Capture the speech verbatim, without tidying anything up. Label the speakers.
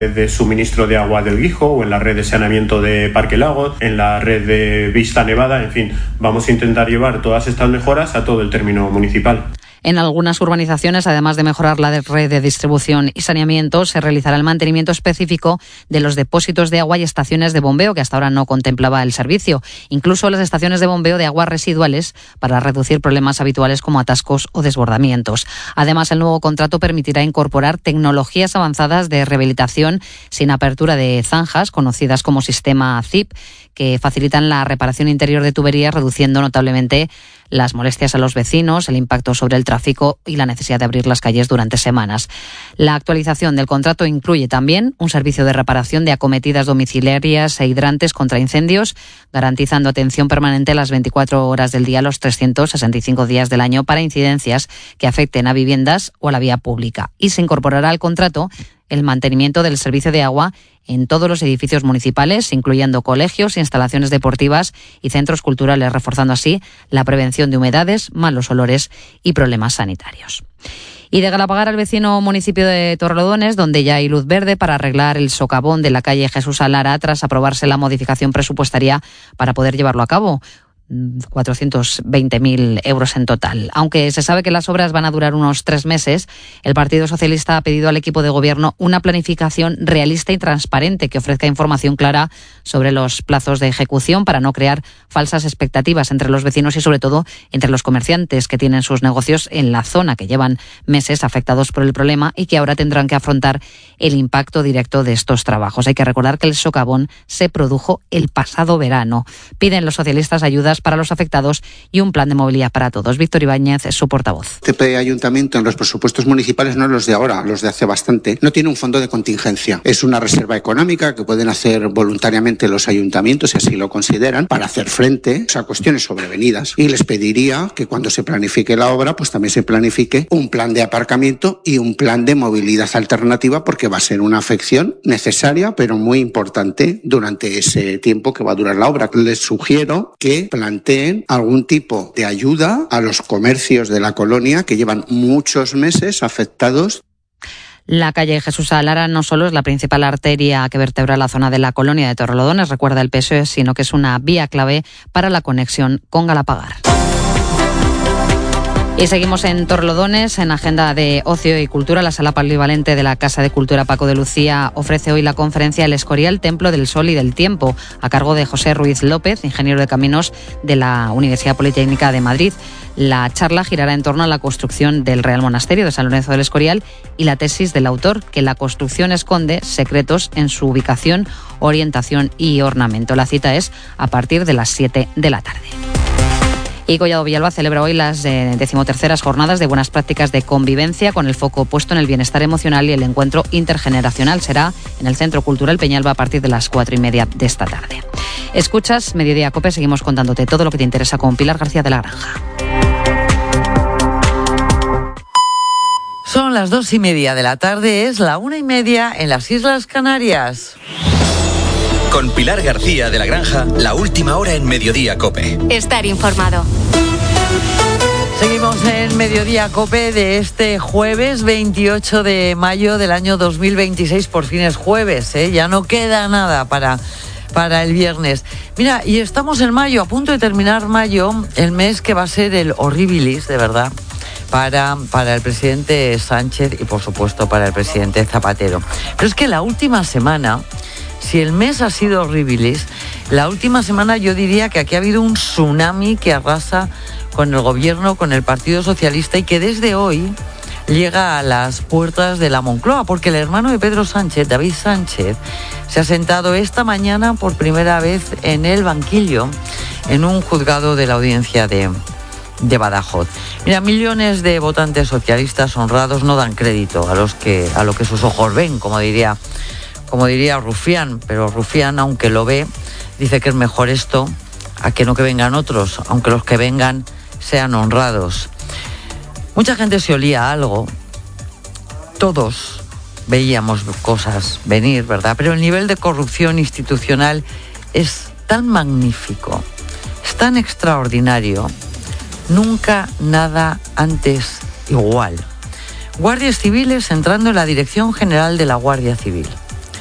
Speaker 1: de suministro de agua del Guijo o en la red de saneamiento de Parque Lago, en la red de Vista Nevada, en fin, vamos a intentar llevar todas estas mejoras a todo el término municipal.
Speaker 2: En algunas urbanizaciones, además de mejorar la red de distribución y saneamiento, se realizará el mantenimiento específico de los depósitos de agua y estaciones de bombeo, que hasta ahora no contemplaba el servicio, incluso las estaciones de bombeo de aguas residuales, para reducir problemas habituales como atascos o desbordamientos. Además, el nuevo contrato permitirá incorporar tecnologías avanzadas de rehabilitación sin apertura de zanjas, conocidas como sistema C I P, que facilitan la reparación interior de tuberías, reduciendo notablemente las molestias a los vecinos, el impacto sobre el tráfico y la necesidad de abrir las calles durante semanas. La actualización del contrato incluye también un servicio de reparación de acometidas domiciliarias e hidrantes contra incendios, garantizando atención permanente las veinticuatro horas del día, los trescientos sesenta y cinco días del año para incidencias que afecten a viviendas o a la vía pública. Y se incorporará al contrato el mantenimiento del servicio de agua en todos los edificios municipales, incluyendo colegios, instalaciones deportivas y centros culturales, reforzando así la prevención de humedades, malos olores y problemas sanitarios. Y de Galapagar al vecino municipio de Torrelodones, donde ya hay luz verde para arreglar el socavón de la calle Jesús Alara tras aprobarse la modificación presupuestaria para poder llevarlo a cabo. cuatrocientos veinte mil euros en total. Aunque se sabe que las obras van a durar unos tres meses, el Partido Socialista ha pedido al equipo de gobierno una planificación realista y transparente que ofrezca información clara sobre los plazos de ejecución para no crear falsas expectativas entre los vecinos y sobre todo entre los comerciantes que tienen sus negocios en la zona, que llevan meses afectados por el problema y que ahora tendrán que afrontar el impacto directo de estos trabajos. Hay que recordar que el socavón se produjo el pasado verano. Piden los socialistas ayudas para los afectados y un plan de movilidad para todos. Víctor Ibáñez es su portavoz.
Speaker 3: Este ayuntamiento en los presupuestos municipales, no los de ahora, los de hace bastante, no tiene un fondo de contingencia. Es una reserva económica que pueden hacer voluntariamente los ayuntamientos, si así lo consideran, para hacer frente a cuestiones sobrevenidas. Y les pediría que cuando se planifique la obra, pues también se planifique un plan de aparcamiento y un plan de movilidad alternativa, porque va a ser una afección necesaria, pero muy importante durante ese tiempo que va a durar la obra. Les sugiero que planteen algún tipo de ayuda a los comercios de la colonia que llevan muchos meses afectados.
Speaker 2: La calle Jesús Alara no solo es la principal arteria que vertebra la zona de la colonia de Torrelodones, recuerda el P S O E, sino que es una vía clave para la conexión con Galapagar. Y seguimos en Torrelodones, en agenda de ocio y cultura. La sala polivalente de la Casa de Cultura Paco de Lucía ofrece hoy la conferencia El Escorial, Templo del Sol y del Tiempo, a cargo de José Ruiz López, ingeniero de caminos de la Universidad Politécnica de Madrid. La charla girará en torno a la construcción del Real Monasterio de San Lorenzo del Escorial y la tesis del autor, que la construcción esconde secretos en su ubicación, orientación y ornamento. La cita es a partir de las siete de la tarde. Y Collado Villalba celebra hoy las eh, decimoterceras jornadas de buenas prácticas de convivencia, con el foco puesto en el bienestar emocional, y el encuentro intergeneracional será en el Centro Cultural Peñalba a partir de las cuatro y media de esta tarde. Escuchas Mediodía COPE, seguimos contándote todo lo que te interesa con Pilar García de la Granja.
Speaker 4: Son las dos y media de la tarde, es la una y media en las Islas Canarias.
Speaker 5: Con Pilar García de la Granja, la última hora en Mediodía COPE.
Speaker 6: Estar informado.
Speaker 4: Seguimos en Mediodía COPE de este jueves veintiocho de mayo del año dos mil veintiséis. Por fin es jueves, ¿eh? Ya no queda nada para, para el viernes. Mira, y estamos en mayo, a punto de terminar mayo, el mes que va a ser el horribilis, de verdad, para, para el presidente Sánchez y, por supuesto, para el presidente Zapatero. Pero es que la última semana... Si el mes ha sido horribilis, la última semana yo diría que aquí ha habido un tsunami que arrasa con el gobierno, con el Partido Socialista, y que desde hoy llega a las puertas de la Moncloa, porque el hermano de Pedro Sánchez, David Sánchez, se ha sentado esta mañana por primera vez en el banquillo en un juzgado de la audiencia de, de Badajoz. Mira, millones de votantes socialistas honrados no dan crédito a los que a lo que sus ojos ven, como diría Como diría Rufián, pero Rufián, aunque lo ve, dice que es mejor esto a que no que vengan otros, aunque los que vengan sean honrados. Mucha gente se olía algo, todos veíamos cosas venir, ¿verdad? Pero el nivel de corrupción institucional es tan magnífico, es tan extraordinario, nunca nada antes igual. Guardias civiles entrando en la Dirección General de la Guardia Civil.